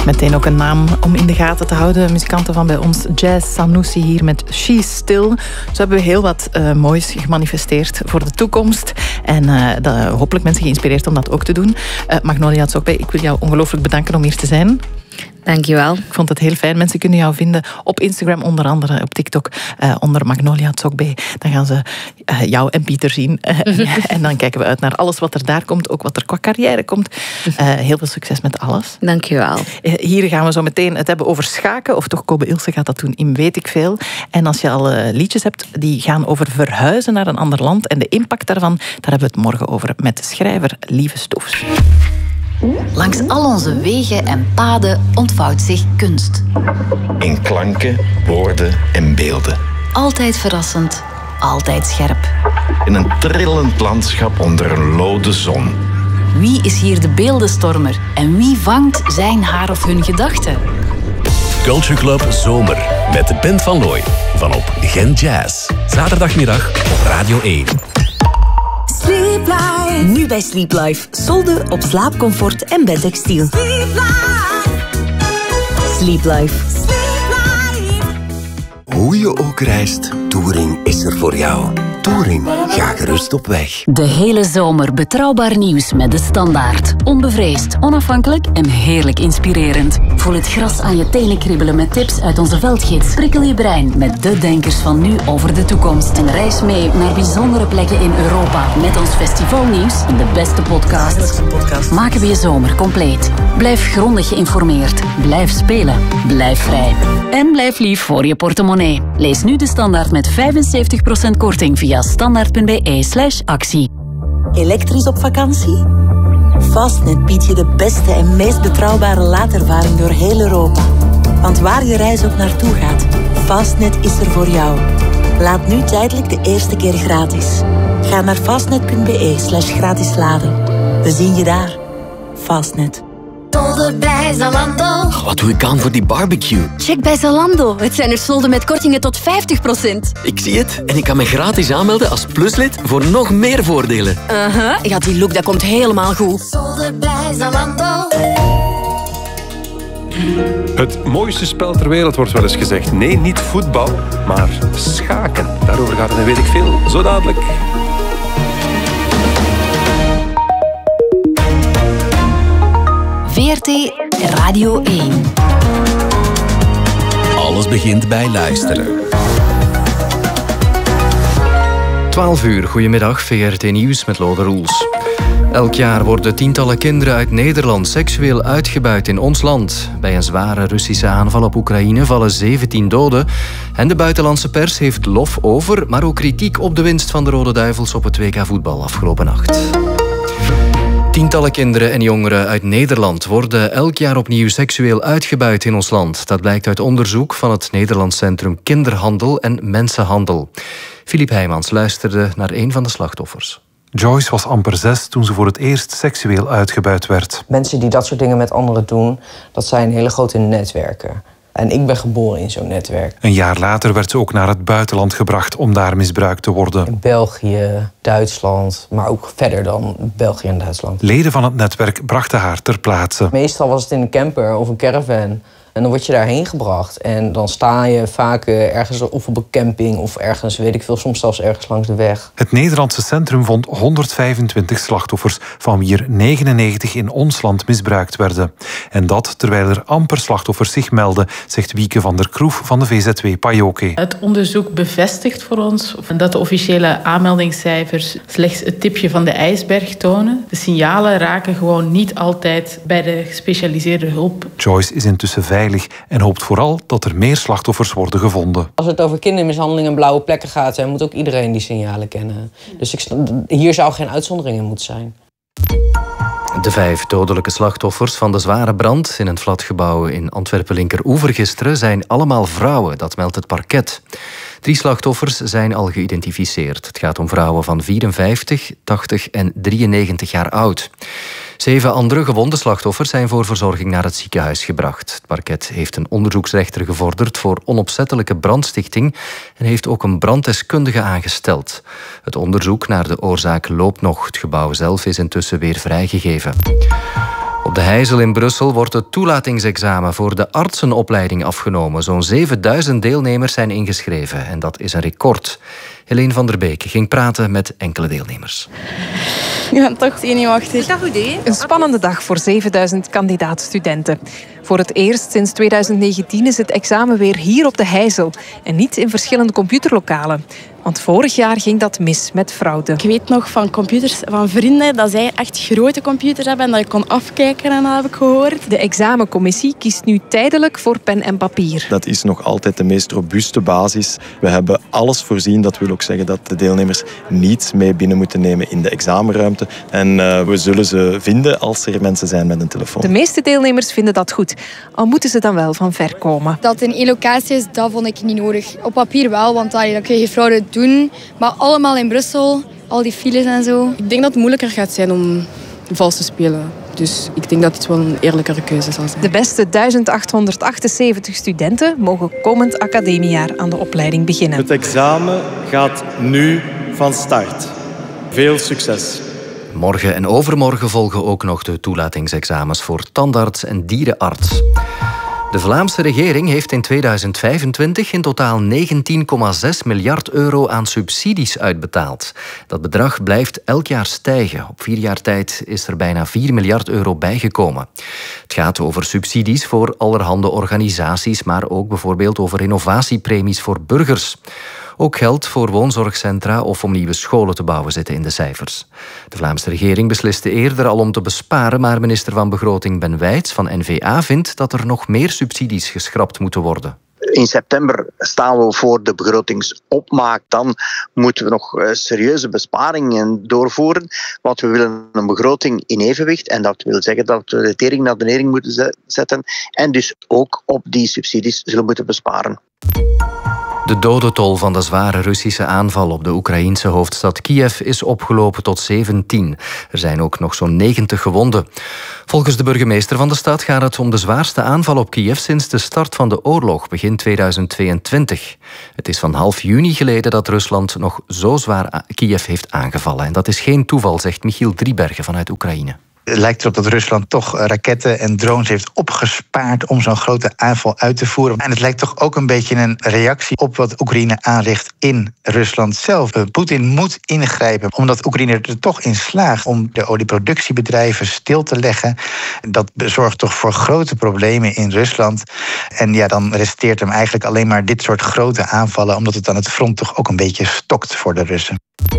Meteen ook een naam om in de gaten te houden. Muzikanten van bij ons, Jazz Sanusi hier met She's Still. Zo hebben we heel wat moois gemanifesteerd voor de toekomst. En hopelijk mensen geïnspireerd om dat ook te doen. Magnolia Tsogbe, ik wil jou ongelooflijk bedanken om hier te zijn. Dankjewel. Ik vond het heel fijn. Mensen kunnen jou vinden op Instagram, onder andere op TikTok, onder Magnolia Tsogbe. Dan gaan ze jou en Pieter zien. En dan kijken we uit naar alles wat er daar komt, ook wat er qua carrière komt. Heel veel succes met alles. Dankjewel. Hier gaan we zo meteen het hebben over schaken, of toch Kobe Ilse gaat dat doen in Weet ik Veel. En als je al liedjes hebt die gaan over verhuizen naar een ander land en de impact daarvan, daar hebben we het morgen over met schrijver Lieve Stoefs. Langs al onze wegen en paden ontvouwt zich kunst. In klanken, woorden en beelden. Altijd verrassend, altijd scherp. In een trillend landschap onder een lode zon. Wie is hier de beeldenstormer en wie vangt zijn haar of hun gedachten? Culture Club Zomer met de Band van Looy van op Gent Jazz. Zaterdagmiddag op Radio 1. Sleep Life. Nu bij Sleep Life. Solden op slaapcomfort en bedtextiel. Sleep Life. Sleep Life. Hoe je ook reist, Touring is er voor jou. Touring, ga gerust op weg. De hele zomer betrouwbaar nieuws met De Standaard. Onbevreesd, onafhankelijk en heerlijk inspirerend. Voel het gras aan je tenen kriebelen met tips uit onze veldgids. Prikkel je brein met de denkers van nu over de toekomst. En reis mee naar bijzondere plekken in Europa. Met ons festivalnieuws en de beste podcasts. Maken we je zomer compleet. Blijf grondig geïnformeerd. Blijf spelen. Blijf vrij. En blijf lief voor je portemonnee. Lees nu De Standaard met 75% korting via standaard.be/actie. Elektrisch op vakantie? Fastnet biedt je de beste en meest betrouwbare laadervaring door heel Europa. Want waar je reis ook naartoe gaat, Fastnet is er voor jou. Laat nu tijdelijk de eerste keer gratis. Ga naar fastnet.be/gratis laden. We zien je daar. Fastnet. Solden bij Zalando. Wat doe ik aan voor die barbecue? Check bij Zalando. Het zijn er solden met kortingen tot 50%. Ik zie het. En ik kan me gratis aanmelden als pluslid voor nog meer voordelen. Ja, die look dat komt helemaal goed. Solden bij Zalando. Het mooiste spel ter wereld wordt wel eens gezegd. Nee, niet voetbal, maar schaken. Daarover gaat het en Weet ik Veel. Zo dadelijk. VRT Radio 1. Alles begint bij luisteren. 12 uur, goedemiddag, VRT Nieuws met Lode Roels. Elk jaar worden tientallen kinderen uit Nederland seksueel uitgebuit in ons land. Bij een zware Russische aanval op Oekraïne vallen 17 doden. En de buitenlandse pers heeft lof over, maar ook kritiek op de winst van de Rode Duivels op het WK voetbal afgelopen nacht. Tientallen kinderen en jongeren uit Nederland worden elk jaar opnieuw seksueel uitgebuit in ons land. Dat blijkt uit onderzoek van het Nederlands Centrum Kinderhandel en Mensenhandel. Filip Heijmans luisterde naar een van de slachtoffers. Joyce was amper 6 toen ze voor het eerst seksueel uitgebuit werd. Mensen die dat soort dingen met anderen doen, dat zijn hele grote netwerken. En ik ben geboren in zo'n netwerk. Een jaar later werd ze ook naar het buitenland gebracht om daar misbruikt te worden. In België, Duitsland, maar ook verder dan België en Duitsland. Leden van het netwerk brachten haar ter plaatse. Meestal was het in een camper of een caravan. En dan word je daarheen gebracht. En dan sta je vaak ergens of op een camping of ergens, weet ik veel, soms zelfs ergens langs de weg. Het Nederlandse centrum vond 125 slachtoffers, van wie er 99 in ons land misbruikt werden. En dat terwijl er amper slachtoffers zich melden, zegt Wieke van der Kroef van de VZW Pajoke. Het onderzoek bevestigt voor ons dat de officiële aanmeldingscijfers slechts het tipje van de ijsberg tonen. De signalen raken gewoon niet altijd bij de gespecialiseerde hulp. Joyce is intussen veilig en hoopt vooral dat er meer slachtoffers worden gevonden. Als het over kindermishandeling en blauwe plekken gaat, dan moet ook iedereen die signalen kennen. Dus hier zou geen uitzondering in moeten zijn. De 5 dodelijke slachtoffers van de zware brand in een flatgebouw in Antwerpen-Linkeroever gisteren zijn allemaal vrouwen, dat meldt het parket. 3 slachtoffers zijn al geïdentificeerd. Het gaat om vrouwen van 54, 80 en 93 jaar oud. 7 andere gewonde slachtoffers zijn voor verzorging naar het ziekenhuis gebracht. Het parket heeft een onderzoeksrechter gevorderd voor onopzettelijke brandstichting en heeft ook een branddeskundige aangesteld. Het onderzoek naar de oorzaak loopt nog. Het gebouw zelf is intussen weer vrijgegeven. Op Op de Heijzel in Brussel wordt het toelatingsexamen voor de artsenopleiding afgenomen. Zo'n 7000 deelnemers zijn ingeschreven en dat is een record. Helene van der Beek ging praten met enkele deelnemers. Ja, toch zenuwachtig. Is dat goed, hè? Een spannende dag voor 7000 kandidaat-studenten. Voor het eerst sinds 2019 is het examen weer hier op de Heijzel en niet in verschillende computerlokalen. Want vorig jaar ging dat mis met fraude. Ik weet nog van computers van vrienden dat zij echt grote computers hebben en dat je kon afkijken, en dat heb ik gehoord. De examencommissie kiest nu tijdelijk voor pen en papier. Dat is nog altijd de meest robuuste basis. We hebben alles voorzien. Dat wil ook zeggen dat de deelnemers niets mee binnen moeten nemen in de examenruimte. En we zullen ze vinden als er mensen zijn met een telefoon. De meeste deelnemers vinden dat goed. Al moeten ze dan wel van ver komen. Dat het in één locatie is, dat vond ik niet nodig. Op papier wel, want dan kun je fraude doen. Maar allemaal in Brussel, al die files en zo. Ik denk dat het moeilijker gaat zijn om vals te spelen. Dus ik denk dat het wel een eerlijkere keuze zal zijn. De beste 1878 studenten mogen komend academiejaar aan de opleiding beginnen. Het examen gaat nu van start. Veel succes. Morgen en overmorgen volgen ook nog de toelatingsexamens voor tandarts en dierenarts. De Vlaamse regering heeft in 2025 in totaal 19,6 miljard euro aan subsidies uitbetaald. Dat bedrag blijft elk jaar stijgen. Op 4 jaar tijd is er bijna 4 miljard euro bijgekomen. Het gaat over subsidies voor allerhande organisaties, maar ook bijvoorbeeld over innovatiepremies voor burgers. Ook geld voor woonzorgcentra of om nieuwe scholen te bouwen zitten in de cijfers. De Vlaamse regering besliste eerder al om te besparen, maar minister van Begroting Ben Wijts van N-VA vindt dat er nog meer subsidies geschrapt moeten worden. In september staan we voor de begrotingsopmaak. Dan moeten we nog serieuze besparingen doorvoeren. Want we willen een begroting in evenwicht. En dat wil zeggen dat we de tering naar de nering moeten zetten. En dus ook op die subsidies zullen moeten besparen. De dodentol van de zware Russische aanval op de Oekraïense hoofdstad Kiev is opgelopen tot 17. Er zijn ook nog zo'n 90 gewonden. Volgens de burgemeester van de stad gaat het om de zwaarste aanval op Kiev sinds de start van de oorlog, begin 2022. Het is van half juni geleden dat Rusland nog zo zwaar Kiev heeft aangevallen. En dat is geen toeval, zegt Michiel Driebergen vanuit Oekraïne. Het lijkt erop dat Rusland toch raketten en drones heeft opgespaard om zo'n grote aanval uit te voeren. En het lijkt toch ook een beetje een reactie op wat Oekraïne aanricht in Rusland zelf. Poetin moet ingrijpen, omdat Oekraïne er toch in slaagt om de olieproductiebedrijven stil te leggen. Dat zorgt toch voor grote problemen in Rusland. En ja, dan resteert hem eigenlijk alleen maar dit soort grote aanvallen, omdat het aan het front toch ook een beetje stokt voor de Russen.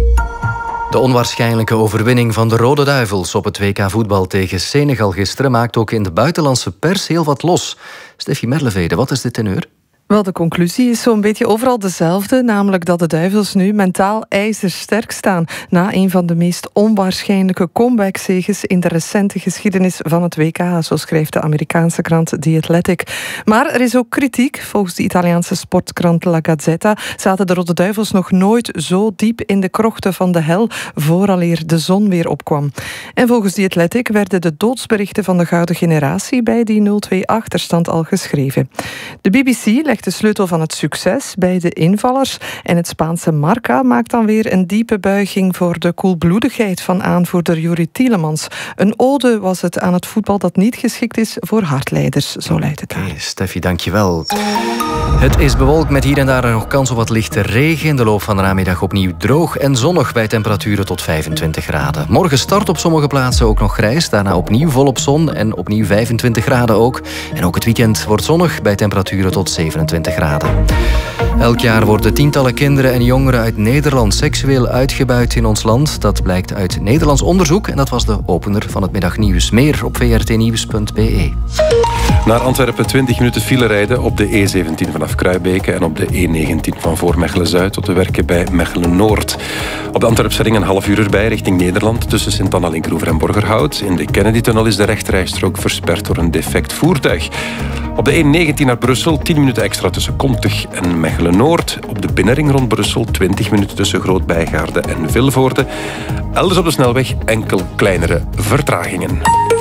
De onwaarschijnlijke overwinning van de Rode Duivels op het WK voetbal tegen Senegal gisteren maakt ook in de buitenlandse pers heel wat los. Steffi Merlevede, wat is de teneur? Wel, de conclusie is zo'n beetje overal dezelfde, namelijk dat de Duivels nu mentaal ijzersterk staan na een van de meest onwaarschijnlijke comeback-zeges in de recente geschiedenis van het WK, zo schrijft de Amerikaanse krant The Athletic. Maar er is ook kritiek. Volgens de Italiaanse sportkrant La Gazzetta zaten de Rode Duivels nog nooit zo diep in de krochten van de hel vooraleer de zon weer opkwam. En volgens The Athletic werden de doodsberichten van de gouden generatie bij die 0-2 achterstand al geschreven. De BBC legt de sleutel van het succes bij de invallers en het Spaanse Marca maakt dan weer een diepe buiging voor de koelbloedigheid van aanvoerder Juri Tielemans. Een ode was het aan het voetbal dat niet geschikt is voor hardleiders, zo luidt het aan. Steffi, dankjewel. Het is bewolkt met hier en daar nog kans op wat lichte regen. In de loop van de namiddag opnieuw droog en zonnig bij temperaturen tot 25 graden. Morgen start op sommige plaatsen ook nog grijs. Daarna opnieuw volop zon en opnieuw 25 graden ook. En ook het weekend wordt zonnig bij temperaturen tot 27 graden. Elk jaar worden tientallen kinderen en jongeren uit Nederland seksueel uitgebuit in ons land. Dat blijkt uit Nederlands onderzoek en dat was de opener van het middagnieuws. Meer op vrtnieuws.be. Naar Antwerpen 20 minuten file rijden op de E17 vanaf Kruibeke en op de E19 van voor Mechelen-Zuid tot de werken bij Mechelen-Noord. Op de Antwerpse ring een half uur erbij richting Nederland tussen Sint-Anna-Linkroever en Borgerhout. In de Kennedy-tunnel is de rechterrijstrook versperd door een defect voertuig. Op de E19 naar Brussel 10 minuten extra tussen Komtig en Mechelen-Noord. Op de binnenring rond Brussel 20 minuten tussen Groot-Bijgaarde en Vilvoorde. Elders op de snelweg enkel kleinere vertragingen.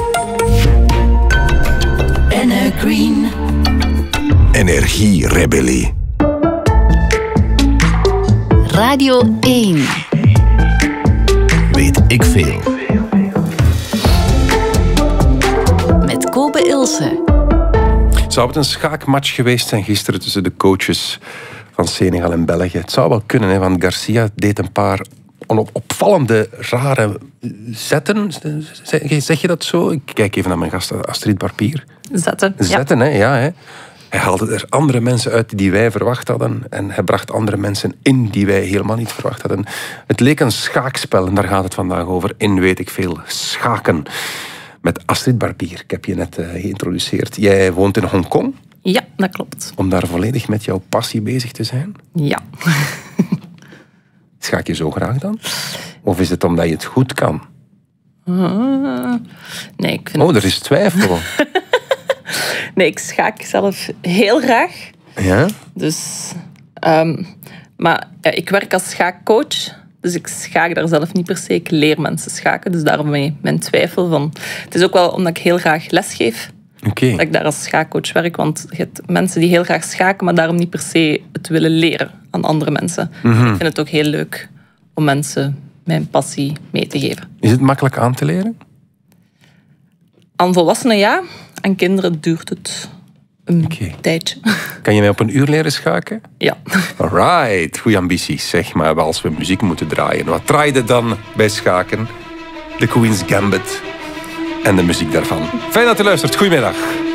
Green. Energierebellie. Radio 1. Weet ik veel. Kobe Ilse. Zou het een schaakmatch geweest zijn gisteren tussen de coaches van Senegal en België? Het zou wel kunnen, hè, want Garcia deed een paar opvallende, rare zetten. Zeg je dat zo? Ik kijk even naar mijn gast Astrid Barbier. Zetten, ja. Hè? Hij haalde er andere mensen uit die wij verwacht hadden. En hij bracht andere mensen in die wij helemaal niet verwacht hadden. Het leek een schaakspel en daar gaat het vandaag over. In weet ik veel, schaken. Met Astrid Barbier. Ik heb je net geïntroduceerd. Jij woont in Hongkong. Ja, dat klopt. Om daar volledig met jouw passie bezig te zijn? Ja. Schaak je zo graag dan? Of is het omdat je het goed kan? Nee, ik vind er is twijfel. Nee, ik schaak zelf heel graag. Ja? Dus, maar ja, ik werk als schaakcoach. Dus ik schaak daar zelf niet per se. Ik leer mensen schaken. Dus daarom mijn twijfel van... Het is ook wel omdat ik heel graag lesgeef. Okay. Dat ik daar als schaakcoach werk. Want je hebt mensen die heel graag schaken, maar daarom niet per se het willen leren aan andere mensen. Mm-hmm. Ik vind het ook heel leuk om mensen mijn passie mee te geven. Is het makkelijk aan te leren? Aan volwassenen ja. Aan kinderen duurt het een tijdje. Kan je mij op een uur leren schaken? Ja. Alright, goede ambities, zeg maar. Als we muziek moeten draaien. Wat draai je dan bij schaken? The Queen's Gambit en de muziek daarvan. Fijn dat u luistert. Goedemiddag.